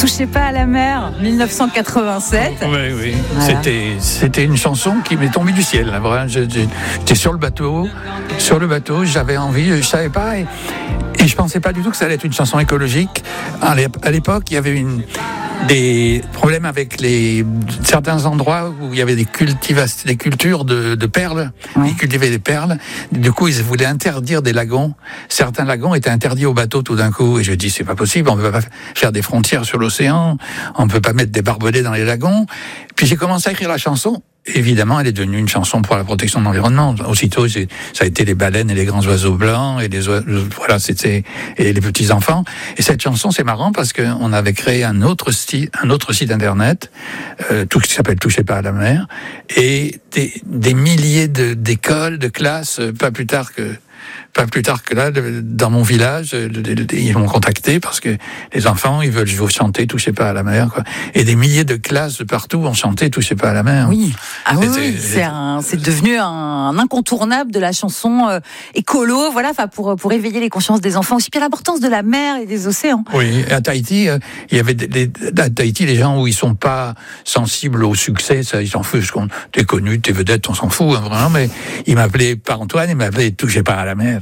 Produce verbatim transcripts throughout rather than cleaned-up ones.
Touchez pas à la mer, dix-neuf cent quatre-vingt-sept. Oui, oui. Voilà. C'était, c'était une chanson qui m'est tombée du ciel. Là, vraiment. J'étais sur le bateau, sur le bateau, j'avais envie, je savais pas, et, et je pensais pas du tout que ça allait être une chanson écologique. À l'époque, il y avait une, des problèmes avec les, certains endroits où il y avait des, cultivas, des cultures de, de perles, Oui. ils cultivaient des perles. Du coup, ils voulaient interdire des lagons. Certains lagons étaient interdits aux bateaux tout d'un coup. Et je dis, c'est pas possible, on ne peut pas faire des frontières sur l'océan, on ne peut pas mettre des barbelés dans les lagons. Puis j'ai commencé à écrire la chanson. Évidemment, elle est devenue une chanson pour la protection de l'environnement. Aussitôt, ça a été les baleines et les grands oiseaux blancs et les oiseaux, voilà, c'était et les petits enfants. Et cette chanson, c'est marrant parce que on avait créé un autre site, un autre site internet, euh, tout qui s'appelle Touchez pas à la mer, et des, des milliers de, d'écoles, de classes, pas plus tard que Pas plus tard que là, dans mon village, ils m'ont contacté parce que les enfants, ils veulent chanter Touchez pas à la mer, quoi. Et des milliers de classes de partout ont chanté Touchez pas à la mer. Oui, ah oui, c'est, oui. C'est, un, c'est devenu un incontournable de la chanson euh, écolo, voilà, enfin pour pour éveiller les consciences des enfants aussi, puis l'importance de la mer et des océans. Oui, et à Tahiti, euh, il y avait des, des, à Tahiti les gens où ils sont pas sensibles au succès, ça ils s'en foutent. T'es connu, t'es vedette, on s'en fout, hein, vraiment. Mais ils m'appelaient pas Antoine, ils m'appelaient Touchez pas à la mer.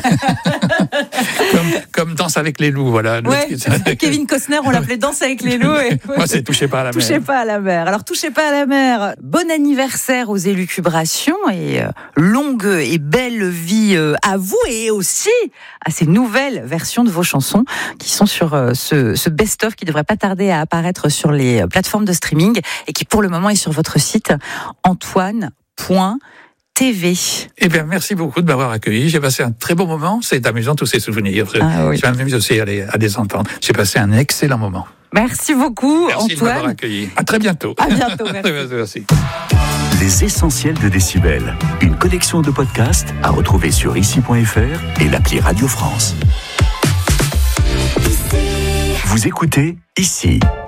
comme, comme Danse avec les loups, voilà. Ouais, Kevin Costner, on l'appelait Danse avec les loups. Et... Moi, c'est Touchez pas à la mer. Touchez pas à la mer. Alors, Touchez pas à la mer. Bon anniversaire aux élucubrations et euh, longue et belle vie euh, à vous et aussi à ces nouvelles versions de vos chansons qui sont sur euh, ce, ce best-of qui devrait pas tarder à apparaître sur les plateformes de streaming et qui pour le moment est sur votre site antoine point T V. Eh bien, merci beaucoup de m'avoir accueilli. J'ai passé un très bon moment. C'est amusant, tous ces souvenirs. Ah, oui. Je m'amuse aussi à les, à les entendre. J'ai passé un excellent moment. Merci beaucoup, merci Antoine. Merci de m'avoir accueilli. À très bientôt. À bientôt, merci. Merci. Les essentiels de Décibel. Une collection de podcasts à retrouver sur ici point f r et l'appli Radio France. Vous écoutez Ici.